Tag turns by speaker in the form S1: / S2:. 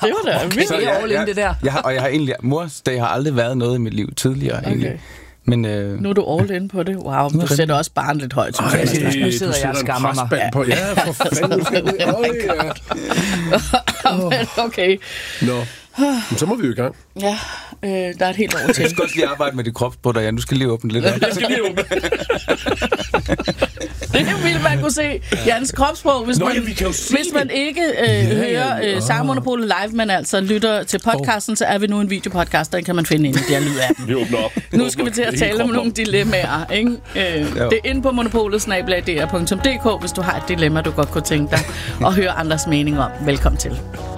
S1: Det var da vildt.
S2: Så det der.
S3: Jeg har egentlig... Mors dag har aldrig været noget i mit liv tidligere, egentlig. Men,
S1: nu er du all in på det. Wow, du sætter også barn lidt højt.
S2: Nu sidder jeg og skammer mig.
S4: På. Ja, for fanden.
S1: Okay.
S4: Nå, men så må vi jo i gang.
S1: Ja, der er et helt år til.
S3: Du skal også lige arbejde med dit kropsbrud, Jan. Du skal lige åbne lidt af.
S1: Det er vildt, man kunne se Jans kropsprog, hvis man ikke hører Sangermonopolet live, men altså lytter til podcasten, så er vi nu en videopodcast, den kan man finde inde i det her lydapppen.
S4: Vi åbner op.
S1: Nu skal vi til at tale om nogle dilemmaer, ikke? Det er inde på monopolet@dr.dk, hvis du har et dilemma, du godt kunne tænke dig at høre andres mening om. Velkommen til.